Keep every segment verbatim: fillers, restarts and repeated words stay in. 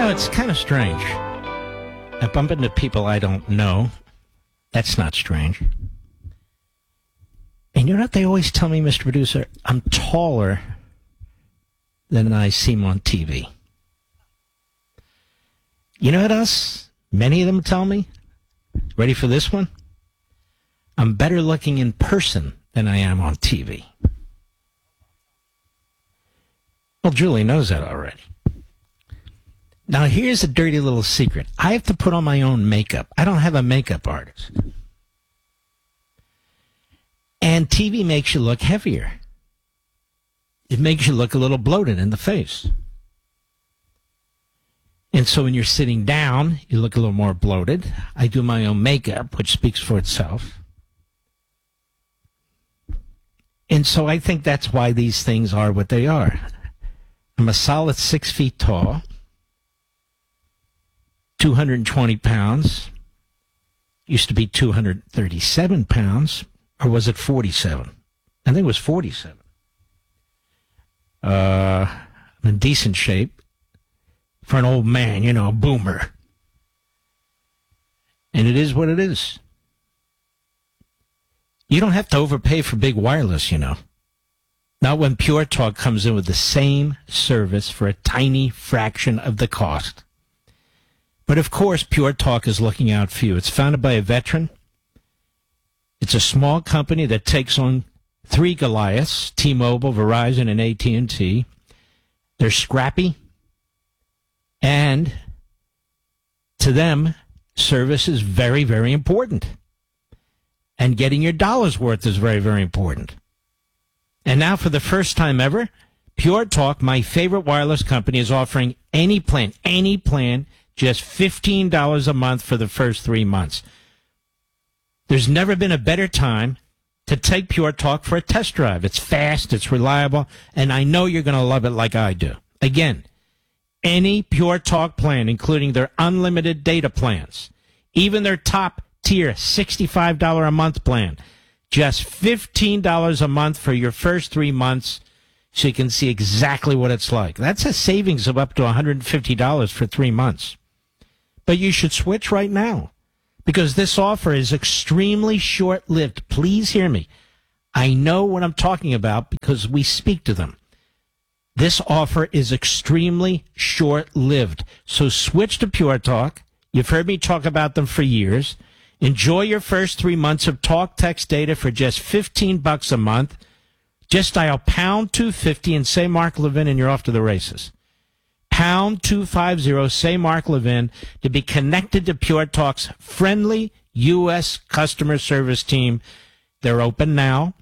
know, it's kind of strange. I bump into people I don't know. That's not strange. And you know what they always tell me, Mister Producer? I'm taller than I seem on T V. You know what else? Many of them tell me. Ready for this one? I'm better looking in person than I am on T V. Well, Julie knows that already. Now, here's a dirty little secret. I have to put on my own makeup. I don't have a makeup artist. And T V makes you look heavier. It makes you look a little bloated in the face. And so when you're sitting down, you look a little more bloated. I do my own makeup, which speaks for itself. And so I think that's why these things are what they are. I'm a solid six feet tall, two hundred twenty pounds. Used to be two hundred thirty-seven pounds, or was it forty-seven? I think it was forty-seven. Uh, I'm in decent shape for an old man, you know, a boomer. And it is what it is. You don't have to overpay for big wireless, you know. Not when Pure Talk comes in with the same service for a tiny fraction of the cost. But of course, Pure Talk is looking out for you. It's founded by a veteran. It's a small company that takes on three Goliaths, T-Mobile, Verizon, and A T and T. They're scrappy. And to them, service is very, very important. And getting your dollar's worth is very, very important. And now, for the first time ever, Pure Talk, my favorite wireless company, is offering any plan, any plan, just fifteen dollars a month for the first three months. There's never been a better time to take Pure Talk for a test drive. It's fast, it's reliable, and I know you're going to love it like I do. Again, any Pure Talk plan, including their unlimited data plans, even their top-tier sixty-five dollars a month plan, just fifteen dollars a month for your first three months so you can see exactly what it's like. That's a savings of up to one hundred fifty dollars for three months. But you should switch right now because this offer is extremely short-lived. Please hear me. I know what I'm talking about because we speak to them. This offer is extremely short-lived. So switch to Pure Talk. You've heard me talk about them for years. Enjoy your first three months of talk text data for just fifteen bucks a month. Just dial pound two fifty and say Mark Levin and you're off to the races. Pound two fifty, say Mark Levin, to be connected to Pure Talk's friendly U S customer service team. They're open now.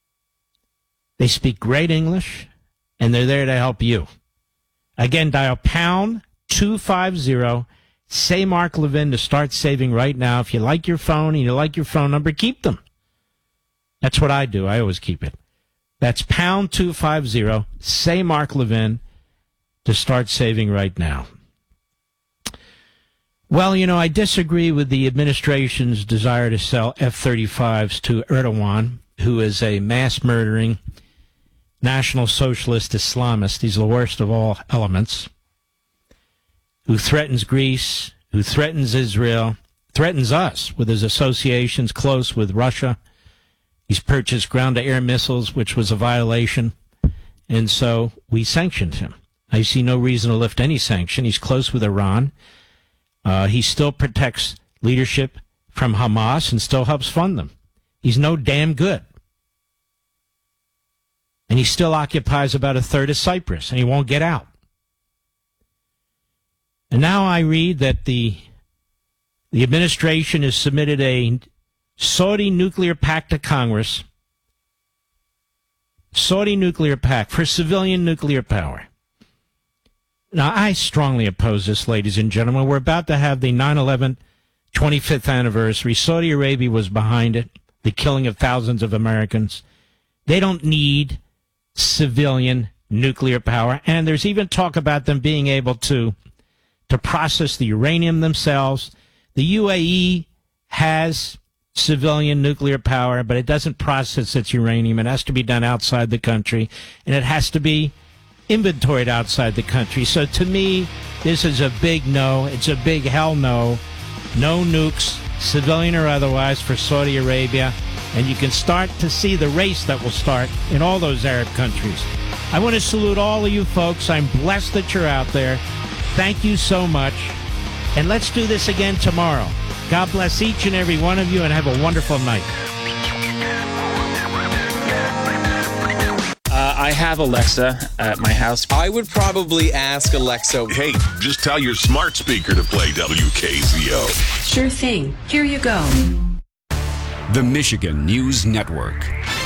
They speak great English, and they're there to help you. Again, dial pound two fifty. Say Mark Levin to start saving right now. If you like your phone and you like your phone number, keep them. That's what I do. I always keep it. That's pound two fifty. Say Mark Levin to start saving right now. Well, you know, I disagree with the administration's desire to sell F thirty-fives to Erdogan, who is a mass-murdering National Socialist Islamist. He's the worst of all elements, who threatens Greece, who threatens Israel, threatens us with his associations close with Russia. He's purchased ground-to-air missiles, which was a violation, and so we sanctioned him. I see no reason to lift any sanction. He's close with Iran. Uh, he still protects leadership from Hamas and still helps fund them. He's no damn good. And he still occupies about a third of Cyprus, and he won't get out. And now I read that the the administration has submitted a Saudi nuclear pact to Congress. Saudi nuclear pact for civilian nuclear power. Now, I strongly oppose this, ladies and gentlemen. We're about to have the nine eleven twenty-fifth anniversary. Saudi Arabia was behind it, the killing of thousands of Americans. They don't need civilian nuclear power. And there's even talk about them being able to to process the uranium themselves. The U A E has civilian nuclear power, but it doesn't process its uranium. It has to be done outside the country, and it has to be inventoried outside the country. So to me, This is a big no. It's a big hell no. No nukes, civilian or otherwise, for Saudi Arabia. And you can start to see the race that will start in all those Arab countries. I want to salute all of you folks. I'm blessed that you're out there. Thank you so much. And let's do this again tomorrow. God bless each and every one of you, and have a wonderful night. Uh, I have Alexa at my house. I would probably ask Alexa, hey, just tell your smart speaker to play W K Z O. Sure thing. Here you go. The Michigan News Network.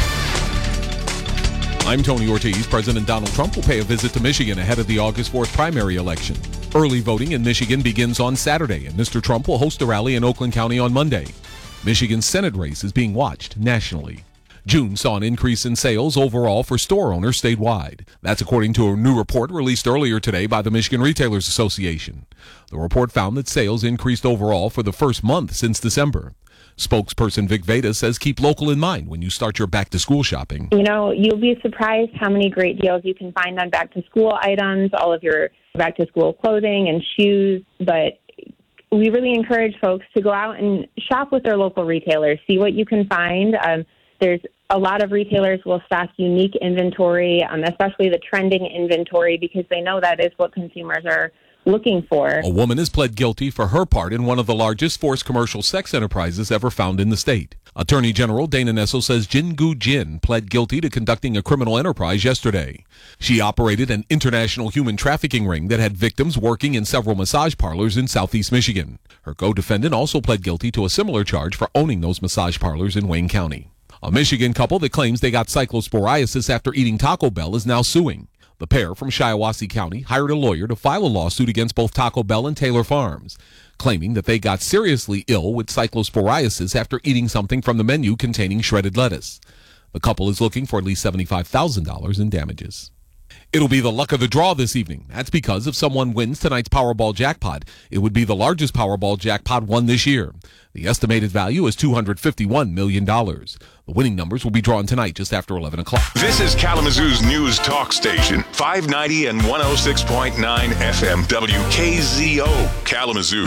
I'm Tony Ortiz. President Donald Trump will pay a visit to Michigan ahead of the August fourth primary election. Early voting in Michigan begins on Saturday, and Mister Trump will host a rally in Oakland County on Monday. Michigan's Senate race is being watched nationally. June saw an increase in sales overall for store owners statewide. That's according to a new report released earlier today by the Michigan Retailers Association. The report found that sales increased overall for the first month since December. Spokesperson Vic Veda says keep local in mind when you start your back-to-school shopping. You know, you'll be surprised how many great deals you can find on back-to-school items, all of your back-to-school clothing and shoes. But we really encourage folks to go out and shop with their local retailers, see what you can find. Um, there's a lot of retailers will stock unique inventory, um, especially the trending inventory, because they know that is what consumers are looking for. A woman has pled guilty for her part in one of the largest forced commercial sex enterprises ever found in the state. Attorney General Dana Nessel says Jingu Jin pled guilty to conducting a criminal enterprise yesterday. She operated an international human trafficking ring that had victims working in several massage parlors in southeast Michigan. Her co-defendant also pled guilty to a similar charge for owning those massage parlors in Wayne County. A Michigan couple that claims they got cyclosporiasis after eating Taco Bell is now suing. The pair from Shiawassee County hired a lawyer to file a lawsuit against both Taco Bell and Taylor Farms, claiming that they got seriously ill with cyclosporiasis after eating something from the menu containing shredded lettuce. The couple is looking for at least seventy-five thousand dollars in damages. It'll be the luck of the draw this evening. That's because if someone wins tonight's Powerball jackpot, it would be the largest Powerball jackpot won this year. The estimated value is two hundred fifty-one million dollars. The winning numbers will be drawn tonight just after eleven o'clock. This is Kalamazoo's news talk station, five ninety and one oh six point nine F M W K Z O, Kalamazoo.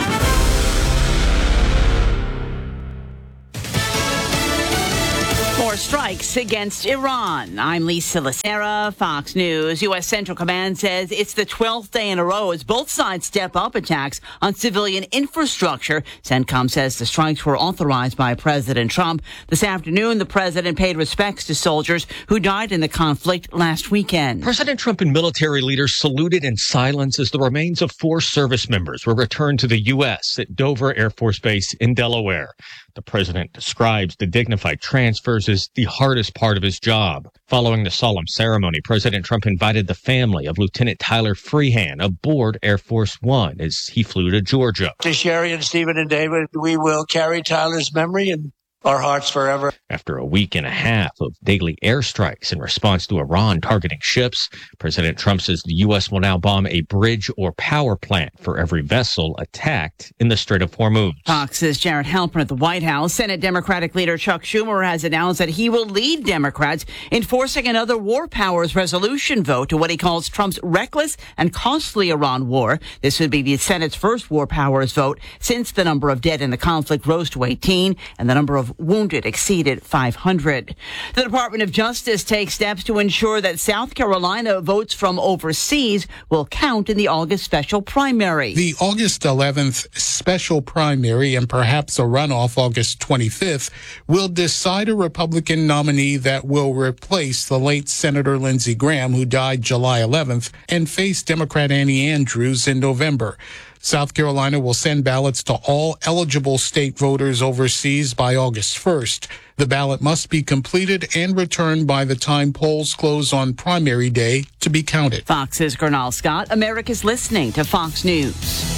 More strikes against Iran. I'm Lisa Lacera, Fox News. U S Central Command says it's the twelfth day in a row as both sides step up attacks on civilian infrastructure. CENTCOM says the strikes were authorized by President Trump. This afternoon, the president paid respects to soldiers who died in the conflict last weekend. President Trump and military leaders saluted in silence as the remains of four service members were returned to the U S at Dover Air Force Base in Delaware. The president describes the dignified transfers as the hardest part of his job. Following the solemn ceremony, President Trump invited the family of Lieutenant Tyler Freehan aboard Air Force One as he flew to Georgia. To Sherry and Stephen and David, we will carry Tyler's memory in our hearts forever. After a week and a half of daily airstrikes in response to Iran targeting ships, President Trump says the U S will now bomb a bridge or power plant for every vessel attacked in the Strait of Hormuz. Fox's Jared Halpern at the White House. Senate Democratic leader Chuck Schumer has announced that he will lead Democrats in forcing another war powers resolution vote to what he calls Trump's reckless and costly Iran war. This would be the Senate's first war powers vote since the number of dead in the conflict rose to eighteen and the number of wounded exceeded five hundred. The Department of Justice takes steps to ensure that South Carolina votes from overseas will count in the August special primary. The August eleventh special primary and perhaps a runoff August twenty-fifth will decide a Republican nominee that will replace the late Senator Lindsey Graham, who died July eleventh, and face Democrat Annie Andrews in November. South Carolina will send ballots to all eligible state voters overseas by August first. The ballot must be completed and returned by the time polls close on primary day to be counted. Fox's Gernal Scott. America's listening to Fox News.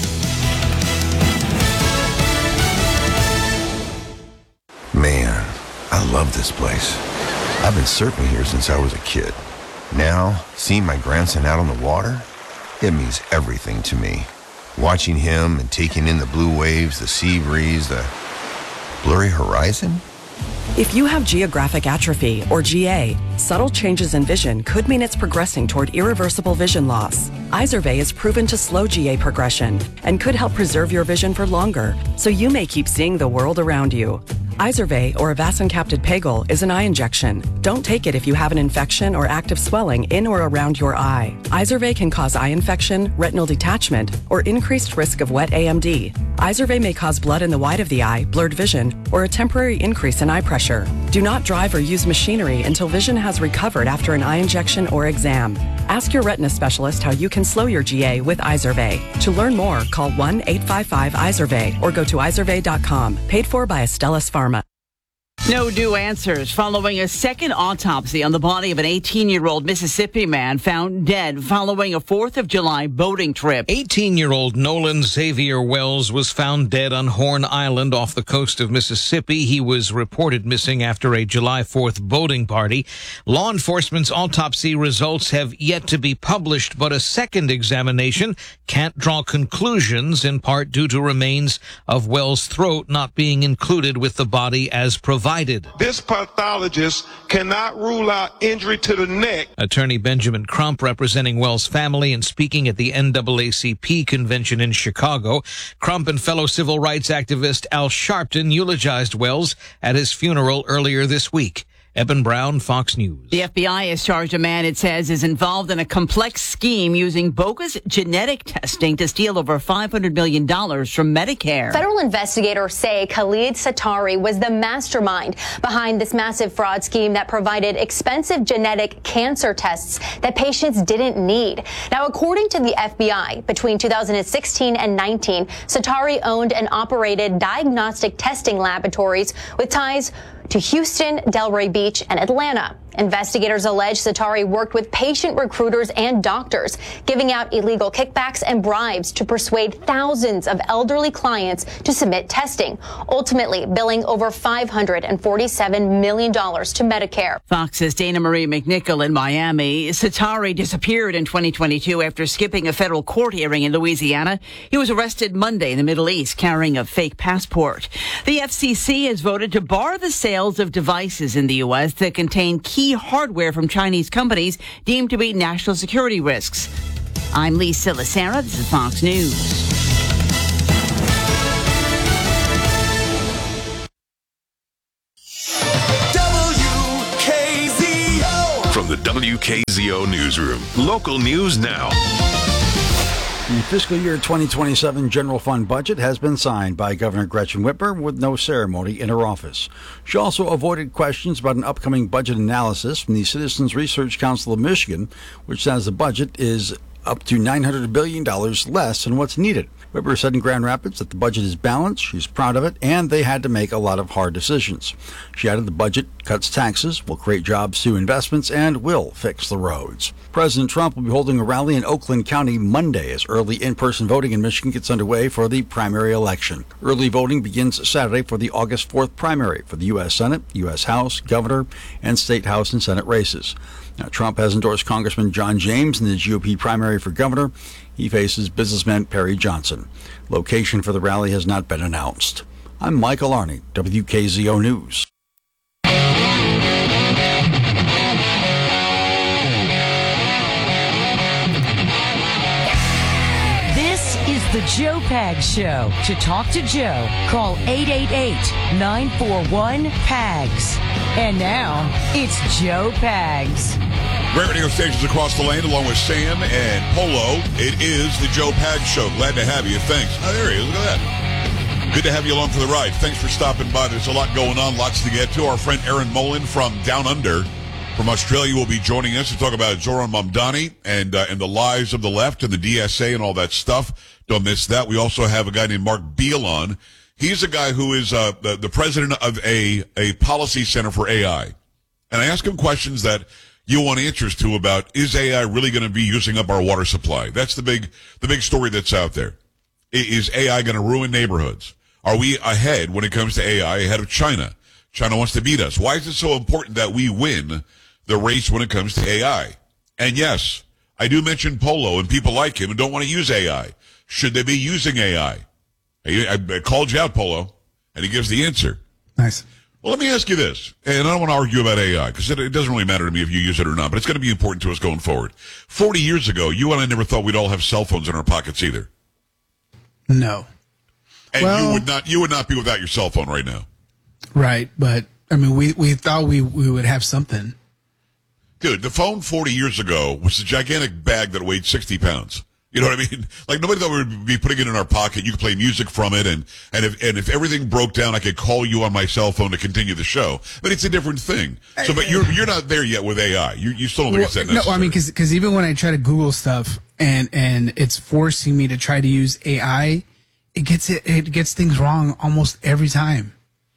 Man, I love this place. I've been surfing here since I was a kid. Now, seeing my grandson out on the water, it means everything to me. Watching him and taking in the blue waves, the sea breeze, the blurry horizon, If you have geographic atrophy, or G A, subtle changes in vision could mean it's progressing toward irreversible vision loss. Izervay is proven to slow G A progression and could help preserve your vision for longer, so you may keep seeing the world around you. Izervay, or avacincaptad pegol, is an eye injection. Don't take it if you have an infection or active swelling in or around your eye. Izervay can cause eye infection, retinal detachment, or increased risk of wet A M D. Izervay may cause blood in the white of the eye, blurred vision, or a temporary increase in eye pressure. Do not drive or use machinery until vision has recovered after an eye injection or exam. Ask your retina specialist how you can slow your G A with Izervay. To learn more, call one eight five five Izervay or go to izervay dot com. Paid for by Astellas Pharma. No new answers following a second autopsy on the body of an eighteen-year-old Mississippi man found dead following a fourth of July boating trip. eighteen-year-old Nolan Xavier Wells was found dead on Horn Island off the coast of Mississippi. He was reported missing after a July fourth boating party. Law enforcement's autopsy results have yet to be published, but a second examination can't draw conclusions, in part due to remains of Wells' throat not being included with the body as provided. This pathologist cannot rule out injury to the neck. Attorney Benjamin Crump, representing Wells' family and speaking at the N double A C P convention in Chicago. Crump and fellow civil rights activist Al Sharpton eulogized Wells at his funeral earlier this week. Eben Brown, Fox News. The F B I has charged a man it says is involved in a complex scheme using bogus genetic testing to steal over five hundred million dollars from Medicare. Federal investigators say Khalid Satari was the mastermind behind this massive fraud scheme that provided expensive genetic cancer tests that patients didn't need. Now, according to the F B I, between two thousand sixteen and nineteen, Satari owned and operated diagnostic testing laboratories with ties to Houston, Delray Beach, and Atlanta. Investigators allege Satari worked with patient recruiters and doctors, giving out illegal kickbacks and bribes to persuade thousands of elderly clients to submit testing, ultimately billing over five hundred forty-seven million dollars to Medicare. Fox's Dana Marie McNichol in Miami. Satari disappeared in twenty twenty-two after skipping a federal court hearing in Louisiana. He was arrested Monday in the Middle East carrying a fake passport. The F C C has voted to bar the sales of devices in the U S that contain key hardware from Chinese companies deemed to be national security risks. I'm Lisa Lacera. This is Fox News. W K Z O. From the W K Z O newsroom, local news now. The fiscal year twenty twenty-seven general fund budget has been signed by Governor Gretchen Whitmer with no ceremony in her office. She also avoided questions about an upcoming budget analysis from the Citizens Research Council of Michigan, which says the budget is up to nine hundred billion dollars less than what's needed. Whitmer said in Grand Rapids that the budget is balanced, she's proud of it, and they had to make a lot of hard decisions. She added the budget cuts taxes, will create jobs through investments, and will fix the roads. President Trump will be holding a rally in Oakland County Monday as early in-person voting in Michigan gets underway for the primary election. Early voting begins Saturday for the August fourth primary for the U S Senate, U S House, Governor, and State House and Senate races. Now, Trump has endorsed Congressman John James in the G O P primary for governor. He faces businessman Perry Johnson. Location for the rally has not been announced. I'm Michael Arney, W K Z O News. This is the Joe Pags Show. To talk to Joe, call eight eight eight, nine four one, P A G S. And now, it's Joe Pags. Great radio stations across the land, along with Sam and Polo. It is the Joe Pags Show. Glad to have you. Thanks. Oh, there he is. Look at that. Good to have you along for the ride. Thanks for stopping by. There's a lot going on, lots to get to. Our friend Aaron Mullen from Down Under, from Australia, will be joining us to talk about Zoran Mamdani and uh, and the lies of the left and the D S A and all that stuff. Don't miss that. We also have a guy named Mark Beal on. He's a guy who is uh, the, the president of a, a policy center for A I. And I ask him questions that you want answers to about, is A I really going to be using up our water supply? That's the big the big story that's out there. Is A I going to ruin neighborhoods? Are we ahead when it comes to A I, ahead of China? China wants to beat us. Why is it so important that we win the race when it comes to A I? And yes, I do mention Polo and people like him and don't want to use A I. Should they be using A I? I, I called you out, Polo, and he gives the answer. Nice. Well, let me ask you this, and I don't want to argue about A I, because it, it doesn't really matter to me if you use it or not, but it's going to be important to us going forward. Forty years ago, you and I never thought we'd all have cell phones in our pockets either. No. And Well- you would not you would not be without your cell phone right now. Right, but I mean, we, we thought we, we would have something. Dude, the phone forty years ago was a gigantic bag that weighed sixty pounds. You know what I mean? Like, nobody thought we would be putting it in our pocket. You could play music from it, and, and if and if everything broke down, I could call you on my cell phone to continue the show. But it's a different thing. So, but you're you're not there yet with A I. You you still don't think it's that no, necessary. I mean, because even when I try to Google stuff and and it's forcing me to try to use A I, it gets it it gets things wrong almost every time.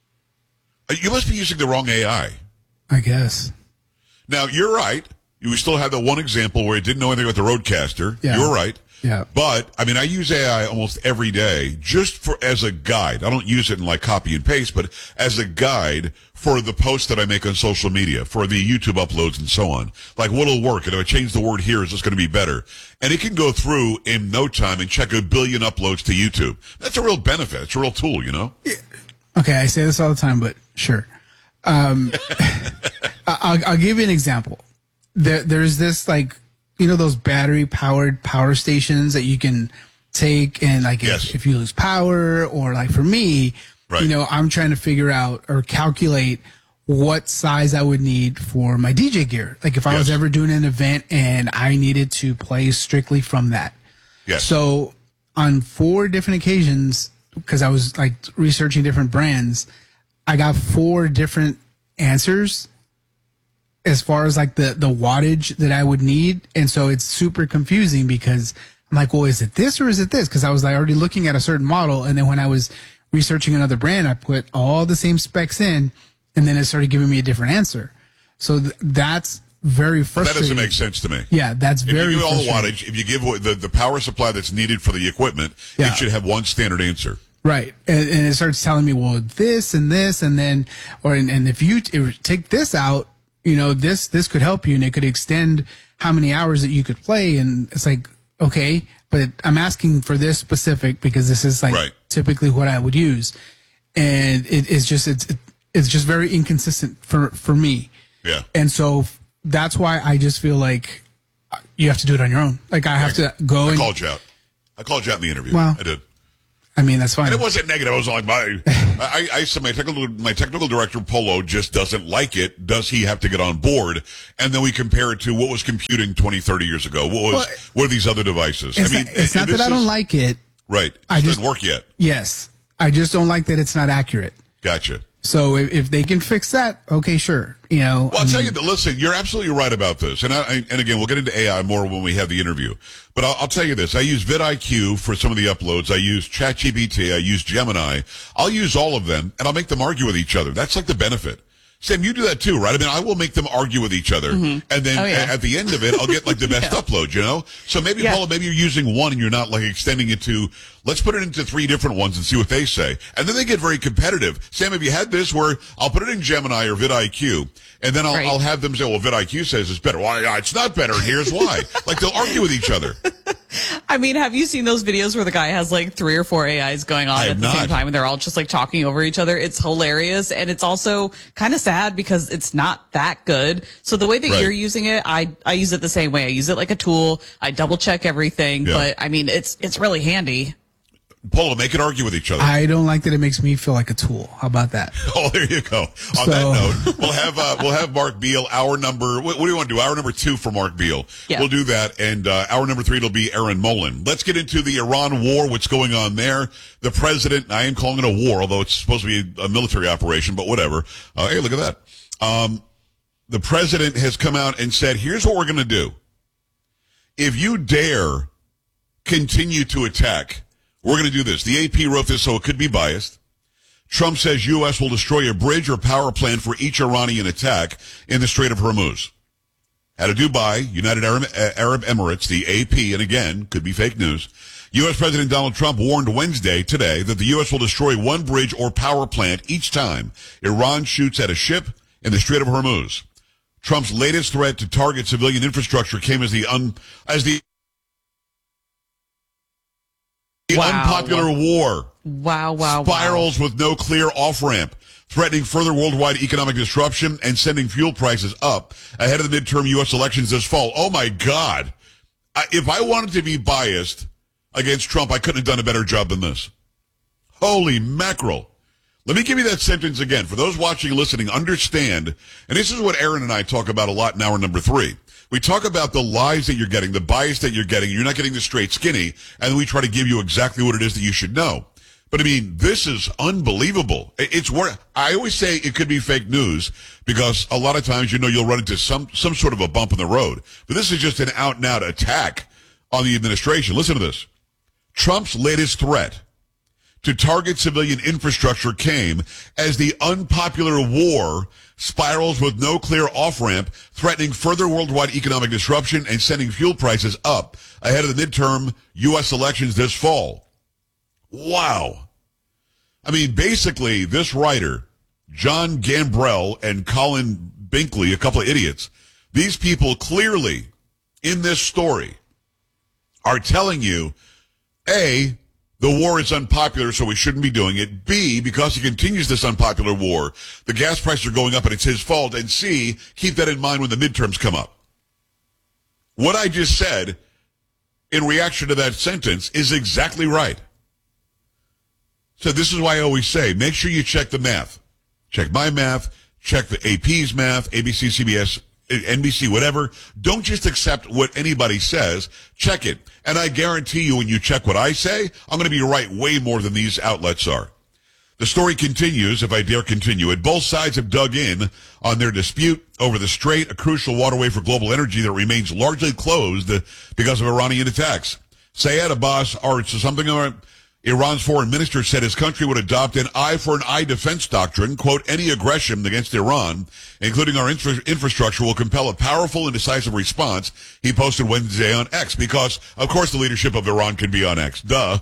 You must be using the wrong A I. I guess. Now, you're right. You still have that one example where it didn't know anything about the Roadcaster. Yeah. You're right. Yeah. But, I mean, I use A I almost every day just for as a guide. I don't use it in like copy and paste, but as a guide for the posts that I make on social media, for the YouTube uploads and so on. Like, what'll work? And if I change the word here, is this going to be better? And it can go through in no time and check a billion uploads to YouTube. That's a real benefit. It's a real tool, you know? Okay, I say this all the time, but sure. Um, I'll, I'll give you an example. There, there's this, like, you know, those battery powered power stations that you can take and, like, Yes. if, if you lose power, or like for me, Right. you know, I'm trying to figure out or calculate what size I would need for my D J gear. Like, if I was Yes. ever doing an event and I needed to play strictly from that. Yes. So on four different occasions, because I was like researching different brands, I got four different answers as far as like the, the wattage that I would need. And so it's super confusing because I'm like, well, is it this or is it this? Because I was like already looking at a certain model. And then when I was researching another brand, I put all the same specs in, and then it started giving me a different answer. So th- that's very That frustrating. doesn't make sense to me. Yeah, that's If very you give all the frustrating. wattage, if you give what- the, the power supply that's needed for the equipment, Yeah. it should have one standard answer. Right. And, and it starts telling me, well, this and this, and then, or, and, and if you t- if take this out, you know, this, this could help you, and it could extend how many hours that you could play. And it's like, okay, but I'm asking for this specific because this is like Right. typically what I would use. And it, it's just, it's, it's just very inconsistent for, for me. Yeah. And so that's why I just feel like you have to do it on your own. Like I have to go I and, called you out. I called you out in the interview. Well, I did. I mean, that's fine. And it wasn't negative. I was like, my, I, I said my technical, my technical director, Polo, just doesn't like it. Does he have to get on board? And then we compare it to what was computing twenty, thirty years ago. What was, Well, what are these other devices? It's I mean, not, it's and not that this I don't is- like it. Right. I It just- doesn't work yet. Yes. I just don't like that it's not accurate. Gotcha. So if, if they can fix that, okay, sure. You know, Well, I I'll tell mean, you, that, listen, you're absolutely right about this. And I, I, and again, we'll get into A I more when we have the interview. But I'll, I'll tell you this. I use vidIQ for some of the uploads. I use ChatGPT. I use Gemini. I'll use all of them, and I'll make them argue with each other. That's like the benefit. Sam, you do that too, right? I mean, I will make them argue with each other. Mhm. And then Oh, yeah. a- at the end of it, I'll get like the best upload, you know? So maybe, Yeah. Paula, maybe you're using one and you're not like extending it to, let's put it into three different ones and see what they say. And then they get very competitive. Sam, have you had this where I'll put it in Gemini or vidIQ, and then I'll, Right. I'll have them say, well, vidIQ says it's better. Well, yeah, it's not better, and here's why. Like they'll argue with each other. I mean, have you seen those videos where the guy has like three or four A Is going on I at have the not. same time and they're all just like talking over each other? It's hilarious. And it's also kind of sad because it's not that good. So the way that Right. you're using it, I, I use it the same way. I use it like a tool. I double check everything, Yeah. but I mean, it's, it's really handy. Paula, make it argue with each other. I don't like that it makes me feel like a tool. How about that? Oh, there you go. On So- that note, we'll have uh, we'll have Mark Beal. Hour number. What, what do you want to do? Hour number two for Mark Beal. Yeah. We'll do that, and uh, hour number three it'll be Aaron Mullen. Let's get into the Iran war. What's going on there? The president. I am calling it a war, although it's supposed to be a military operation, but whatever. Uh, hey, look at that. Um, the president has come out and said, "Here's what we're going to do. If you dare continue to attack, we're going to do this." The A P wrote this, so it could be biased. Trump says U S will destroy a bridge or power plant for each Iranian attack in the Strait of Hormuz. Out of Dubai, United Arab, uh, Arab Emirates, the A P, and again, could be fake news, U S. President Donald Trump warned Wednesday, today, that the U S will destroy one bridge or power plant each time Iran shoots at a ship in the Strait of Hormuz. Trump's latest threat to target civilian infrastructure came as the un, as the The Wow. unpopular war Wow, wow, spirals with no clear off-ramp. threatening further worldwide economic disruption and sending fuel prices up ahead of the midterm U S elections this fall. Oh, my God. I, if I wanted to be biased against Trump, I couldn't have done a better job than this. Holy mackerel. Let me give you that sentence again. For those watching and listening, understand, and this is what Aaron and I talk about a lot in hour number three. We talk about the lies that you're getting, the bias that you're getting. You're not getting the straight skinny, and then we try to give you exactly what it is that you should know. But I mean, this is unbelievable. It's where I always say it could be fake news because a lot of times, you know, you'll run into some, some sort of a bump in the road. But this is just an out and out attack on the administration. Listen to this. Trump's latest threat to target civilian infrastructure came as the unpopular war spirals with no clear off-ramp, threatening further worldwide economic disruption and sending fuel prices up ahead of the midterm U S elections this fall. Wow. I mean, basically, this writer, John Gambrell and Colin Binkley, a couple of idiots, these people clearly in this story are telling you, A, the war is unpopular, so we shouldn't be doing it. B, because he continues this unpopular war, the gas prices are going up and it's his fault. And C, keep that in mind when the midterms come up. What I just said in reaction to that sentence is exactly right. So this is why I always say, make sure you check the math. Check my math, check the A P's math, A B C, C B S, N B C, whatever. Don't just accept what anybody says. Check it. And I guarantee you when you check what I say, I'm going to be right way more than these outlets are. The story continues, if I dare continue it. Both sides have dug in on their dispute over the Strait, a crucial waterway for global energy that remains largely closed because of Iranian attacks. Sayed Abbas, or something of Iran's foreign minister, said his country would adopt an eye for an eye defense doctrine. Quote, any aggression against Iran, including our infra- infrastructure, will compel a powerful and decisive response, he posted Wednesday on X, because, of course, the leadership of Iran can be on X. Duh.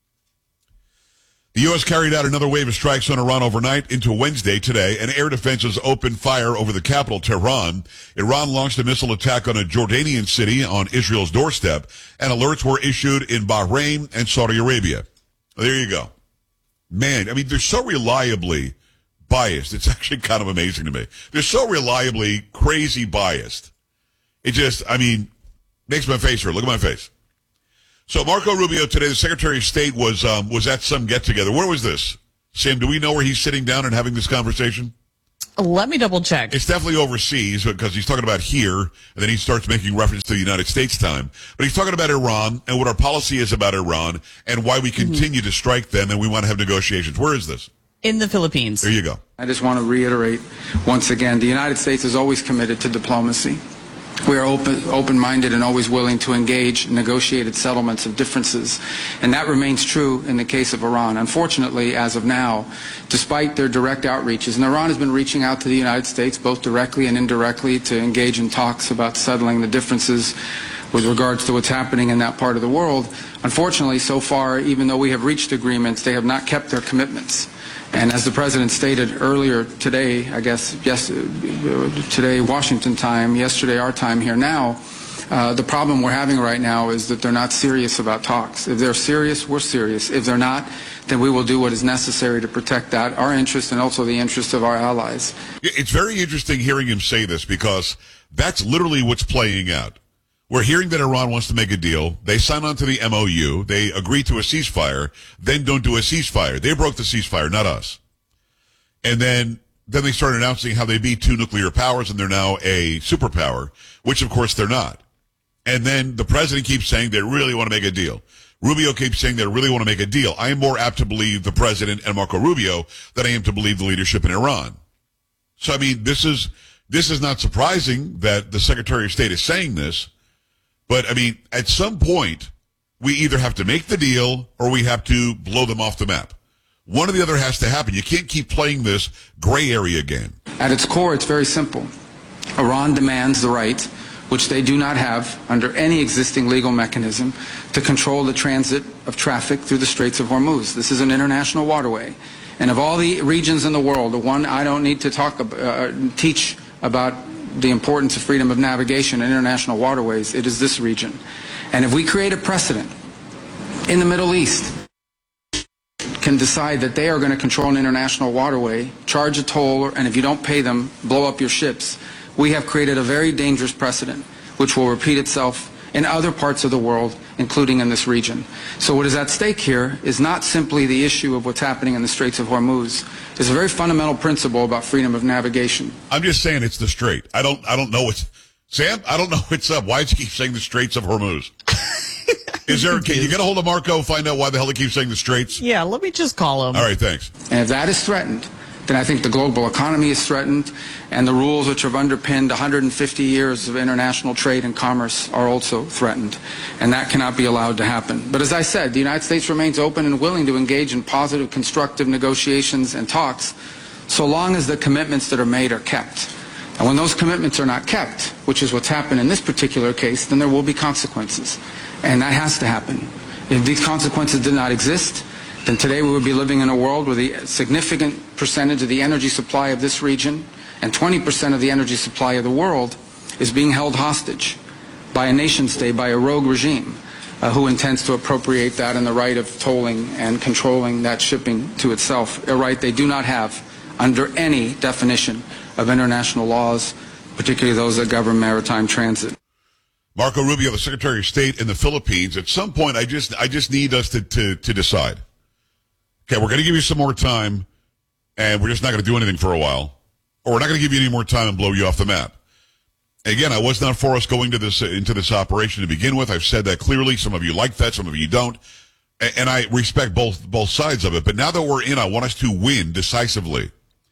The U S carried out another wave of strikes on Iran overnight into Wednesday today, and air defenses opened fire over the capital, Tehran. Iran launched a missile attack on a Jordanian city on Israel's doorstep, and alerts were issued in Bahrain and Saudi Arabia. There you go. Man, I mean, they're so reliably biased. It's actually kind of amazing to me. They're so reliably crazy biased. It just, I mean, makes my face hurt. Look at my face. So Marco Rubio today, the Secretary of State, was um, was at some get-together. Where was this? Sam, do we know where he's sitting down and having this conversation? Let me double check. It's definitely overseas because he's talking about here, and then he starts making reference to the United States time. But he's talking about Iran and what our policy is about Iran and why we continue mm-hmm. to strike them and we want to have negotiations. Where is this? In the Philippines. There you go. I just want to reiterate once again, the United States is always committed to diplomacy. We are open, open-minded and always willing to engage in negotiated settlements of differences, and that remains true in the case of Iran. Unfortunately, as of now, despite their direct outreaches, and Iran has been reaching out to the United States both directly and indirectly to engage in talks about settling the differences with regards to what's happening in that part of the world. Unfortunately, so far, even though we have reached agreements, they have not kept their commitments. And as the President stated earlier today, I guess, yes, today Washington time, yesterday our time here now, uh, the problem we're having right now is that they're not serious about talks. If they're serious, we're serious. If they're not, then we will do what is necessary to protect that, our interest and also the interest of our allies. It's very interesting hearing him say this because that's literally what's playing out. We're hearing that Iran wants to make a deal. They sign on to the M O U. They agree to a ceasefire, then don't do a ceasefire. They broke the ceasefire, not us. And then, then they start announcing how they beat two nuclear powers and they're now a superpower, which of course they're not. And then the president keeps saying they really want to make a deal. Rubio keeps saying they really want to make a deal. I am more apt to believe the president and Marco Rubio than I am to believe the leadership in Iran. So, I mean, this is, this is not surprising that the Secretary of State is saying this. But, I mean, at some point, we either have to make the deal or we have to blow them off the map. One or the other has to happen. You can't keep playing this gray area game. At its core, it's very simple. Iran demands the right, which they do not have under any existing legal mechanism, to control the transit of traffic through the Straits of Hormuz. This is an international waterway. And of all the regions in the world, the one I don't need to talk about, uh, teach about the importance of freedom of navigation in international waterways, it is this region. And if we create a precedent in the Middle East can decide that they are going to control an international waterway, charge a toll, and if you don't pay them, blow up your ships, we have created a very dangerous precedent, which will repeat itself in other parts of the world, including in this region. So what is at stake here is not simply the issue of what's happening in the Straits of Hormuz. It's a very fundamental principle about freedom of navigation. I'm just saying it's the Strait. I don't I don't know what's... Sam, I don't know what's up. Why does he keep saying the Straits of Hormuz? Is there... Can you get a hold of Marco, find out why the hell he keeps saying the Straits? Yeah, let me just call him. All right, thanks. And if that is threatened, then I think the global economy is threatened, and the rules which have underpinned one hundred fifty years of international trade and commerce are also threatened, and that cannot be allowed to happen. But as I said, the United States remains open and willing to engage in positive, constructive negotiations and talks, so long as the commitments that are made are kept. And when those commitments are not kept, which is what's happened in this particular case, then there will be consequences, and that has to happen. If these consequences did not exist, then today we would be living in a world where the significant percentage of the energy supply of this region and twenty percent of the energy supply of the world is being held hostage by a nation state, by a rogue regime uh, who intends to appropriate that and the right of tolling and controlling that shipping to itself, a right they do not have under any definition of international laws, particularly those that govern maritime transit. Marco Rubio, the Secretary of State in the Philippines. At some point, I just I just need us to, to, to decide. Okay, we're going to give you some more time, and we're just not going to do anything for a while. Or we're not going to give you any more time and blow you off the map. Again, I was not for us going to this into this operation to begin with. I've said that clearly. Some of you like that, some of you don't. And I respect both both sides of it. But now that we're in, I want us to win decisively.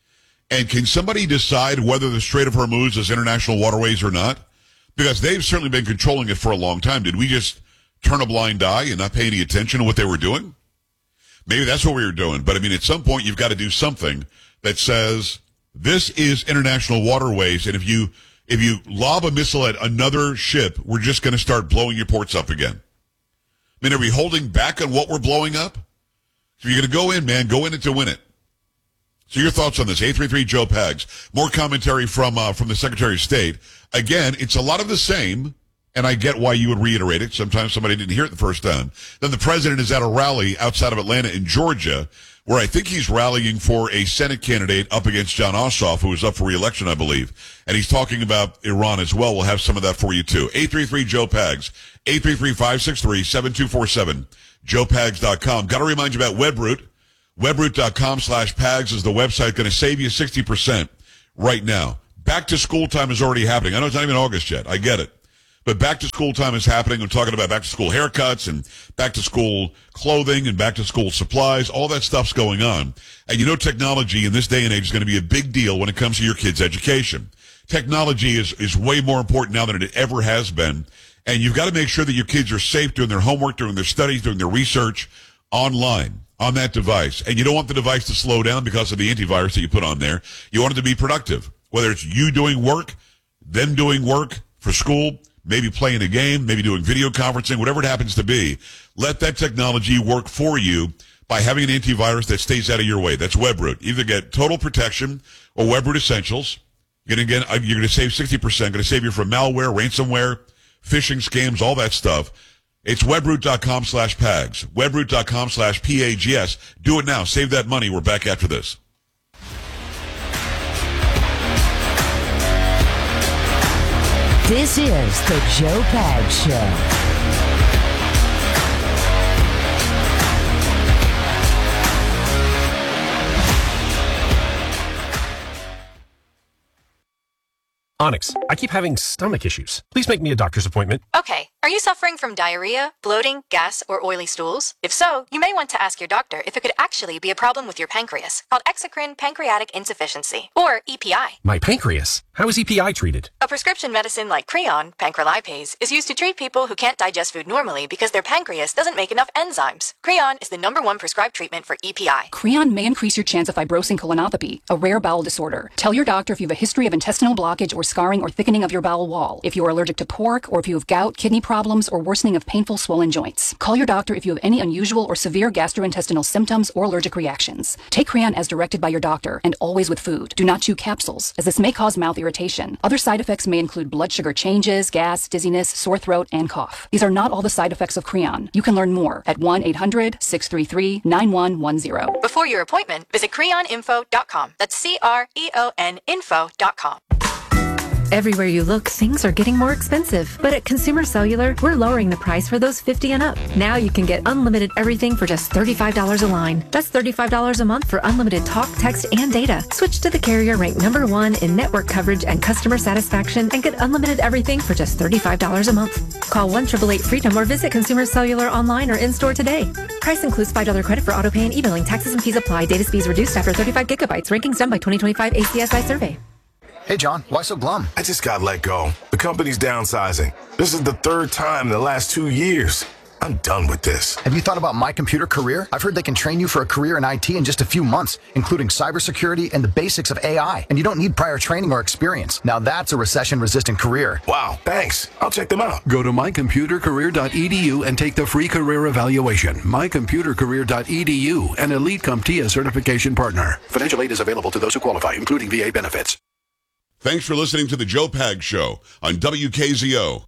And can somebody decide whether the Strait of Hormuz is international waterways or not? Because they've certainly been controlling it for a long time. Did we just turn a blind eye and not pay any attention to what they were doing? Maybe that's what we were doing. But, I mean, at some point, you've got to do something that says this is international waterways, and if you if you lob a missile at another ship, we're just going to start blowing your ports up again. I mean, are we holding back on what we're blowing up? So you're going to go in, man. Go in it to win it. So your thoughts on this? eight three three Joe Pags. More commentary from uh, from the Secretary of State. Again, it's a lot of the same. And I get why you would reiterate it. Sometimes somebody didn't hear it the first time. Then the president is at a rally outside of Atlanta in Georgia, where I think he's rallying for a Senate candidate up against John Ossoff, who is up for re-election, I believe. And he's talking about Iran as well. We'll have some of that for you, too. eight three three Joe Pags. eight three three, five six three, seven two four seven. joe pags dot com. Got to remind you about Webroot. Webroot.com slash Pags is the website. Going to save you sixty percent right now. Back to school time is already happening. I know it's not even August yet. I get it. But back to school time is happening. I'm talking about back to school haircuts and back to school clothing and back to school supplies. All that stuff's going on. And you know technology in this day and age is going to be a big deal when it comes to your kids' education. Technology is, is way more important now than it ever has been. And you've got to make sure that your kids are safe doing their homework, doing their studies, doing their research online on that device. And you don't want the device to slow down because of the antivirus that you put on there. You want it to be productive. Whether it's you doing work, them doing work for school, maybe playing a game, maybe doing video conferencing, whatever it happens to be, let that technology work for you by having an antivirus that stays out of your way. That's Webroot. Either get Total Protection or Webroot Essentials. You're going to you're going to save sixty percent. Going to save you from malware, ransomware, phishing scams, all that stuff. It's webroot.com slash Pags. Webroot.com slash P A G S. Do it now. Save that money. We're back after this. This is the Joe Pags Show. Onyx, I keep having stomach issues. Please make me a doctor's appointment. Okay. Are you suffering from diarrhea, bloating, gas, or oily stools? If so, you may want to ask your doctor if it could actually be a problem with your pancreas, called exocrine pancreatic insufficiency, or E P I. My pancreas? How is E P I treated? A prescription medicine like Creon, pancrelipase, is used to treat people who can't digest food normally because their pancreas doesn't make enough enzymes. Creon is the number one prescribed treatment for E P I. Creon may increase your chance of fibrosing colonopathy, a rare bowel disorder. Tell your doctor if you have a history of intestinal blockage or scarring or thickening of your bowel wall, if you are allergic to pork, or if you have gout, kidney problems, or worsening of painful swollen joints. Call your doctor if you have any unusual or severe gastrointestinal symptoms or allergic reactions. Take Creon as directed by your doctor, and always with food. Do not chew capsules, as this may cause mouth irritation. Other side effects may include blood sugar changes, gas, dizziness, sore throat, and cough. These are not all the side effects of Creon. You can learn more at one eight hundred, six three three, nine one one zero. Before your appointment, visit creon info dot com. That's C R E O N info dot com. Everywhere you look, things are getting more expensive. But at Consumer Cellular, we're lowering the price for those fifty and up. Now you can get unlimited everything for just thirty-five dollars a line. That's thirty-five dollars a month for unlimited talk, text, and data. Switch to the carrier ranked number one in network coverage and customer satisfaction and get unlimited everything for just thirty-five dollars a month. Call one eight eight eight freedom or visit Consumer Cellular online or in-store today. Price includes five dollars credit for auto pay and e-billing. Taxes and fees apply. Data speeds reduced after thirty-five gigabytes. Rankings done by twenty twenty-five A C S I survey. Hey, John, why so glum? I just got let go. The company's downsizing. This is the third time in the last two years. I'm done with this. Have you thought about My Computer Career? I've heard they can train you for a career in I T in just a few months, including cybersecurity and the basics of A I. And you don't need prior training or experience. Now that's a recession-resistant career. Wow, thanks. I'll check them out. Go to my computer career dot e d u and take the free career evaluation. my computer career dot e d u, an Elite CompTIA certification partner. Financial aid is available to those who qualify, including V A benefits. Thanks for listening to the Joe Pag Show on W K Z O.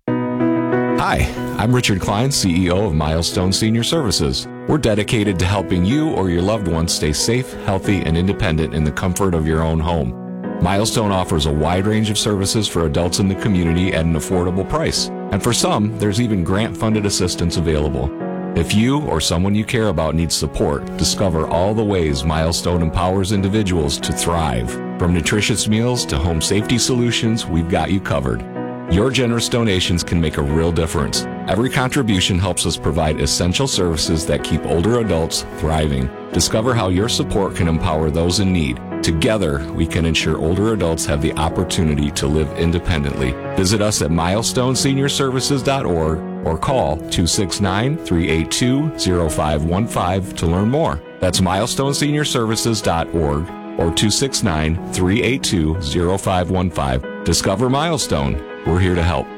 Hi, I'm Richard Klein, C E O of Milestone Senior Services. We're dedicated to helping you or your loved ones stay safe, healthy, and independent in the comfort of your own home. Milestone offers a wide range of services for adults in the community at an affordable price. And for some, there's even grant-funded assistance available. If you or someone you care about needs support, discover all the ways Milestone empowers individuals to thrive. From nutritious meals to home safety solutions, we've got you covered. Your generous donations can make a real difference. Every contribution helps us provide essential services that keep older adults thriving. Discover how your support can empower those in need. Together, we can ensure older adults have the opportunity to live independently. Visit us at milestone senior services dot org or call two six nine, three eight two, zero five one five to learn more. That's milestone senior services dot org or two six nine, three eight two, zero five one five. Discover Milestone. We're here to help.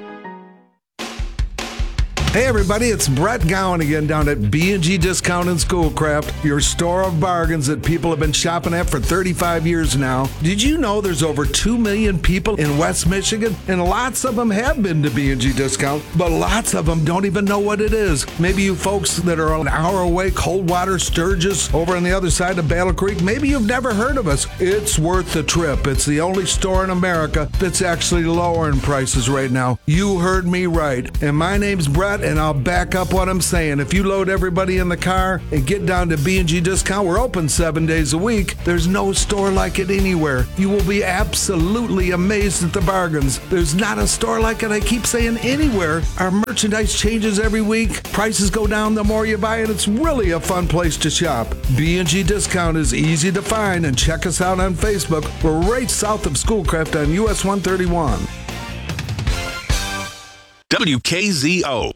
Hey everybody, it's Brett Gowan again down at B and G Discount and Schoolcraft, your store of bargains that people have been shopping at for thirty-five years now. Did you know there's over two million people in West Michigan? And lots of them have been to B and G Discount, but lots of them don't even know what it is. Maybe you folks that are an hour away, Coldwater, Sturgis, over on the other side of Battle Creek, maybe you've never heard of us. It's worth the trip. It's the only store in America that's actually lowering prices right now. You heard me right. And my name's Brett, and I'll back up what I'm saying. If you load everybody in the car and get down to B and G Discount, we're open seven days a week. There's no store like it anywhere. You will be absolutely amazed at the bargains. There's not a store like it, I keep saying, anywhere. Our merchandise changes every week. Prices go down the more you buy it. It's really a fun place to shop. B and G Discount is easy to find, and check us out on Facebook. We're right south of Schoolcraft on U S one thirty-one. W K Z O.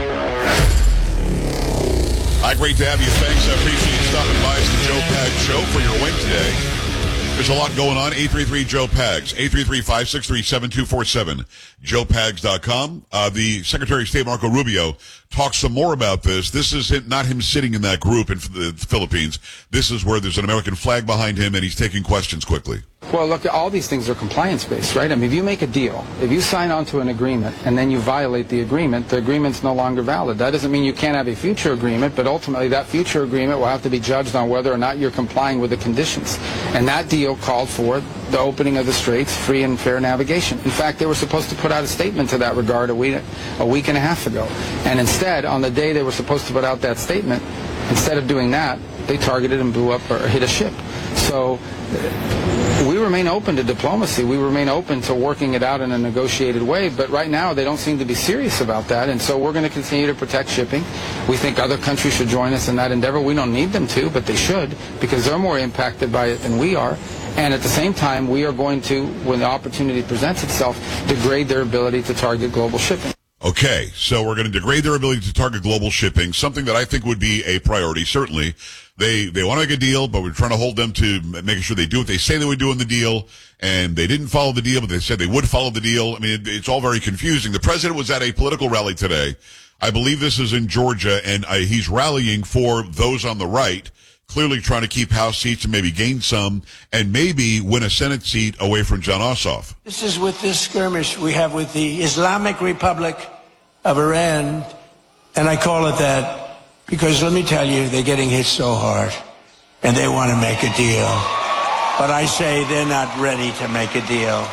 Hi, great to have you. Thanks. I appreciate you stopping by. It's the Joe Pags Show for your Wednesday. There's a lot going on. eight three three, Joe Pags. eight three three, five six three, seven two four seven. joe pags dot com. Uh, the Secretary of State, Marco Rubio, talks some more about this. This is not him sitting in that group in the Philippines. This is where there's an American flag behind him, and he's taking questions quickly. Well, look, all these things are compliance-based, right? I mean, if you make a deal, if you sign on to an agreement, and then you violate the agreement, the agreement's no longer valid. That doesn't mean you can't have a future agreement, but ultimately that future agreement will have to be judged on whether or not you're complying with the conditions. And that deal called for the opening of the straits, free and fair navigation. In fact, they were supposed to put out a statement to that regard a week, a week and a half ago. And instead, on the day they were supposed to put out that statement, instead of doing that, they targeted and blew up or hit a ship. So we remain open to diplomacy. We remain open to working it out in a negotiated way. But right now, they don't seem to be serious about that. And so we're going to continue to protect shipping. We think other countries should join us in that endeavor. We don't need them to, but they should, because they're more impacted by it than we are. And at the same time, we are going to, when the opportunity presents itself, degrade their ability to target global shipping. Okay, so we're going to degrade their ability to target global shipping, something that I think would be a priority, certainly. They they want to make a deal, but we're trying to hold them to making sure they do what they say they would do in the deal, and they didn't follow the deal, but they said they would follow the deal. I mean, it, it's all very confusing. The president was at a political rally today. I believe this is in Georgia, and uh, he's rallying for those on the right, clearly trying to keep House seats and maybe gain some, and maybe win a Senate seat away from John Ossoff. This is with this skirmish we have with the Islamic Republic of Iran, and I call it that because, let me tell you, they're getting hit so hard, and they want to make a deal. But I say they're not ready to make a deal.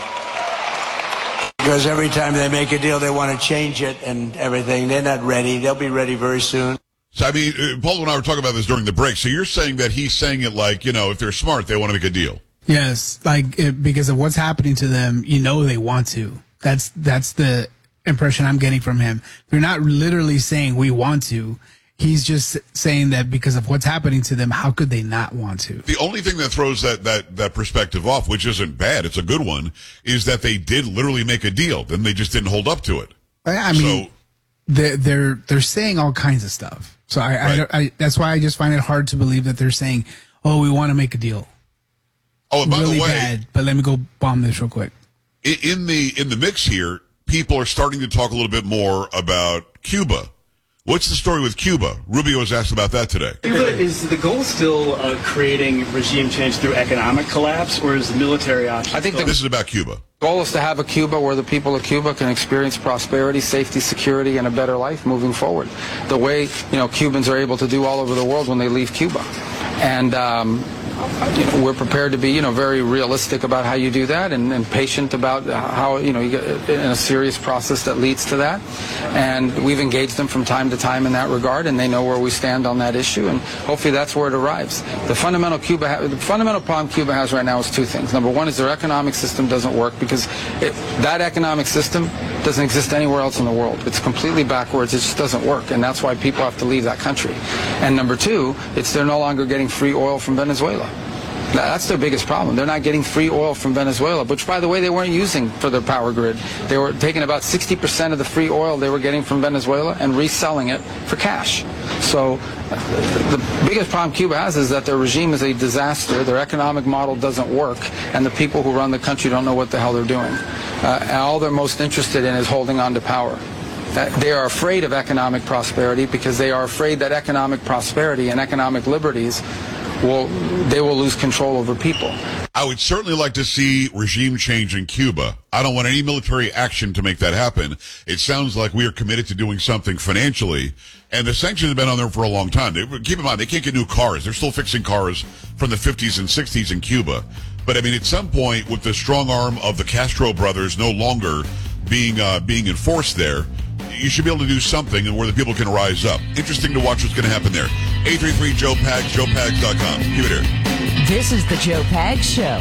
Because every time they make a deal, they want to change it and everything. They're not ready. They'll be ready very soon. So, I mean, uh, Paul and I were talking about this during the break. So you're saying that he's saying it like, you know, if they're smart, they want to make a deal. Yes, like it, because of what's happening to them, you know they want to. That's that's the impression I'm getting from him. They're not literally saying we want to. He's just saying that because of what's happening to them, how could they not want to? The only thing that throws that, that, that perspective off, which isn't bad, it's a good one, is that they did literally make a deal. Then they just didn't hold up to it. I mean, so, they're, they're, they're saying all kinds of stuff. So I, right. I, I, that's why I just find it hard to believe that they're saying, oh, we want to make a deal. Oh, and by really the way, bad, but let me go bomb this real quick. In the, in the mix here, people are starting to talk a little bit more about Cuba. What's the story with Cuba? Rubio was asked about that today. Cuba, is the goal still uh, creating regime change through economic collapse, or is the military option? I think the, this is about Cuba. The goal is to have a Cuba where the people of Cuba can experience prosperity, safety, security, and a better life moving forward. The way, you know, Cubans are able to do all over the world when they leave Cuba. And um, we're prepared to be, you know, very realistic about how you do that, and, and patient about how, you know, you get in a serious process that leads to that. And we've engaged them from time to time in that regard, and they know where we stand on that issue, and hopefully that's where it arrives. The fundamental Cuba, ha- the fundamental problem Cuba has right now is two things. Number one is their economic system doesn't work because it, that economic system doesn't exist anywhere else in the world. It's completely backwards. It just doesn't work, and that's why people have to leave that country. And number two, it's they're no longer getting free oil from Venezuela. That's their biggest problem. They're not getting free oil from Venezuela, which, by the way, they weren't using for their power grid. They were taking about sixty percent of the free oil they were getting from Venezuela and reselling it for cash. So the biggest problem Cuba has is that their regime is a disaster, their economic model doesn't work, and the people who run the country don't know what the hell they're doing. Uh, and all they're most interested in is holding on to power. Uh, they are afraid of economic prosperity because they are afraid that economic prosperity and economic liberties will they will lose control over people. I would certainly like to see regime change in Cuba. I don't want any military action to make that happen. It sounds like we are committed to doing something financially, and the sanctions have been on there for a long time. They, keep in mind, they can't get new cars. They're still fixing cars from the fifties and sixties in Cuba. But, I mean, at some point, with the strong arm of the Castro brothers no longer being uh, being enforced there, you should be able to do something and where the people can rise up. Interesting to watch what's going to happen there. eight three three Joe Pags, joe pags dot com. Keep it here. This is the Joe Pags Show.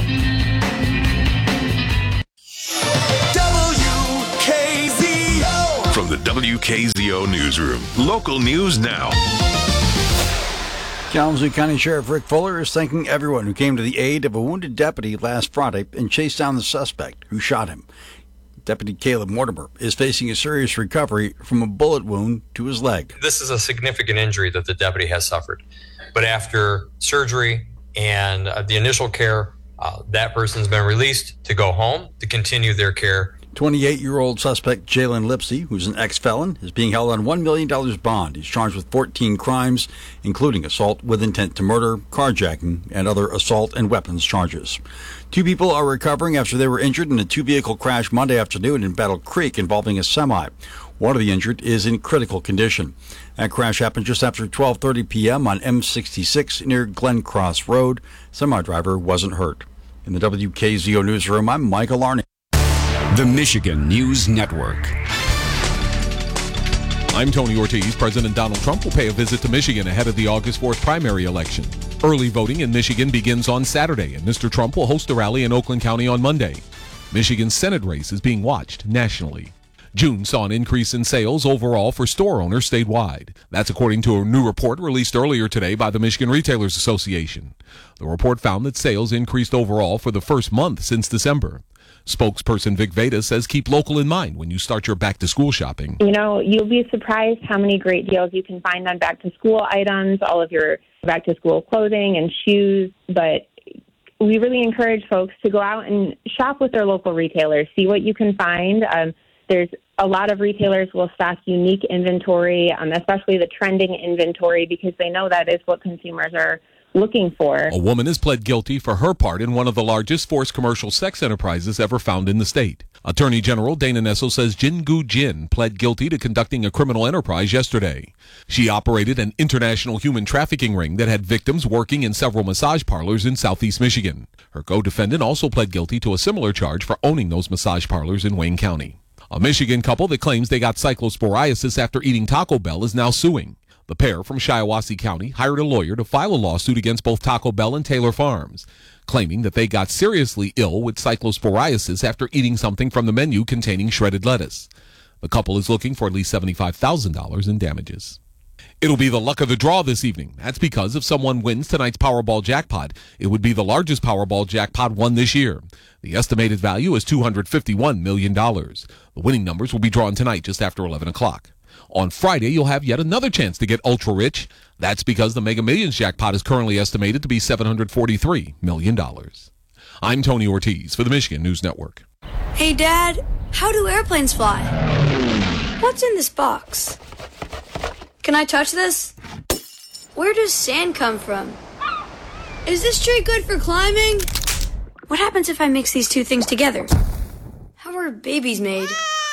W K Z O. From the W K Z O newsroom. Local news now. Kalamazoo County Sheriff Rick Fuller is thanking everyone who came to the aid of a wounded deputy last Friday and chased down the suspect who shot him. Deputy Caleb Mortimer is facing a serious recovery from a bullet wound to his leg. This is a significant injury that the deputy has suffered. But after surgery and uh, the initial care, uh, that person's been released to go home to continue their care. twenty-eight-year-old suspect Jalen Lipsey, who's an ex-felon, is being held on one million dollars bond. He's charged with fourteen crimes, including assault with intent to murder, carjacking, and other assault and weapons charges. Two people are recovering after they were injured in a two-vehicle crash Monday afternoon in Battle Creek involving a semi. One of the injured is in critical condition. That crash happened just after twelve thirty p.m. on M sixty-six near Glen Cross Road. Semi-driver wasn't hurt. In the W K Z O newsroom, I'm Michael Arney. The Michigan News Network. I'm Tony Ortiz. President Donald Trump will pay a visit to Michigan ahead of the August fourth primary election. Early voting in Michigan begins on Saturday, and Mister Trump will host a rally in Oakland County on Monday. Michigan's Senate race is being watched nationally. June saw an increase in sales overall for store owners statewide. That's according to a new report released earlier today by the Michigan Retailers Association. The report found that sales increased overall for the first month since December. Spokesperson Vic Veda says keep local in mind when you start your back-to-school shopping. You know, you'll be surprised how many great deals you can find on back-to-school items, all of your back to school clothing and shoes, but we really encourage folks to go out and shop with their local retailers, see what you can find. Um, there's a lot of retailers will stock unique inventory, um, especially the trending inventory, because they know that is what consumers are looking for. A woman has pled guilty for her part in one of the largest forced commercial sex enterprises ever found in the state. Attorney General Dana Nessel says Jingu Jin pled guilty to conducting a criminal enterprise yesterday. She operated an international human trafficking ring that had victims working in several massage parlors in southeast Michigan. Her co-defendant also pled guilty to a similar charge for owning those massage parlors in Wayne County. A Michigan couple that claims they got cyclosporiasis after eating Taco Bell is now suing. The pair from Shiawassee County hired a lawyer to file a lawsuit against both Taco Bell and Taylor Farms, claiming that they got seriously ill with cyclosporiasis after eating something from the menu containing shredded lettuce. The couple is looking for at least seventy-five thousand dollars in damages. It'll be the luck of the draw this evening. That's because if someone wins tonight's Powerball jackpot, it would be the largest Powerball jackpot won this year. The estimated value is two hundred fifty-one million dollars. The winning numbers will be drawn tonight just after eleven o'clock. On Friday, you'll have yet another chance to get ultra rich. That's because the Mega Millions jackpot is currently estimated to be seven hundred forty-three million dollars. I'm Tony Ortiz for the Michigan News Network. Hey, Dad, how do airplanes fly? What's in this box? Can I touch this? Where does sand come from? Is this tree good for climbing? What happens if I mix these two things together? How are babies made?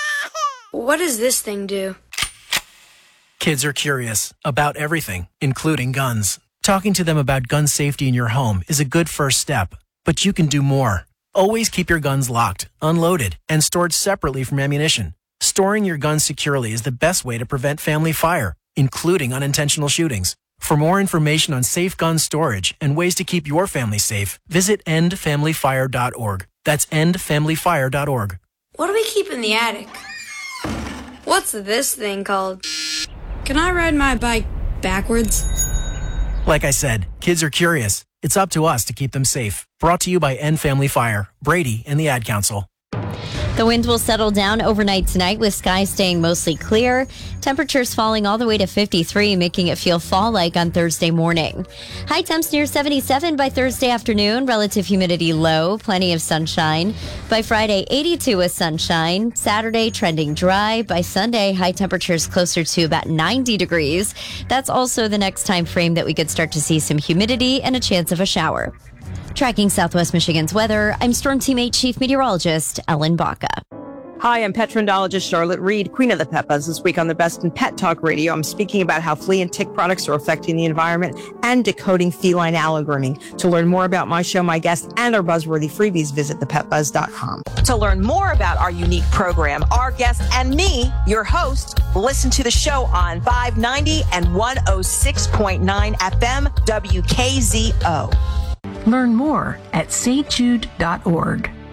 What does this thing do? Kids are curious about everything, including guns. Talking to them about gun safety in your home is a good first step, but you can do more. Always keep your guns locked, unloaded, and stored separately from ammunition. Storing your guns securely is the best way to prevent family fire, including unintentional shootings. For more information on safe gun storage and ways to keep your family safe, visit end family fire dot org. That's end family fire dot org. What do we keep in the attic? What's this thing called? Can I ride my bike backwards? Like I said, kids are curious. It's up to us to keep them safe. Brought to you by End Family Fire, Brady, and the Ad Council. The wind will settle down overnight tonight with skies staying mostly clear. Temperatures falling all the way to fifty-three, making it feel fall-like on Thursday morning. High temps near seventy-seven by Thursday afternoon. Relative humidity low, plenty of sunshine. By Friday, eighty-two with sunshine. Saturday, trending dry. By Sunday, high temperatures closer to about ninety degrees. That's also the next time frame that we could start to see some humidity and a chance of a shower. Tracking Southwest Michigan's weather, I'm Storm Team eight Chief Meteorologist Ellen Baca. Hi, I'm pet trendologist Charlotte Reed, Queen of the Pet Buzz. This week on the Best in Pet Talk Radio, I'm speaking about how flea and tick products are affecting the environment and decoding feline allogrooming. To learn more about my show, my guests, and our buzzworthy freebies, visit the pet buzz dot com. To learn more about our unique program, our guests, and me, your host, listen to the show on five ninety and one oh six point nine F M W K Z O. Learn more at St Jude dot org.